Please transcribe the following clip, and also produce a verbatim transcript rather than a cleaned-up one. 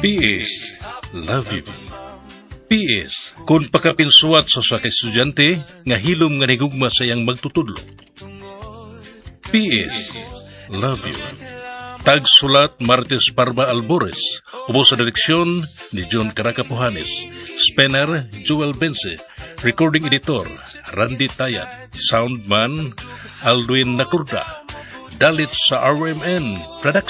P S. Love you. P S. Kung pakapinsuat sa sa estudyante, nga hilom nga nigugma sayang magtutudlo. P S. Love you. Tagsulat Martes Parma Albores. Ubo sa direksyon ni John Caracapuhanes. Spanner Joel Bense. Recording Editor Randy Tayat. Soundman Aldwin Nakurda. Dalit sa R M N Production.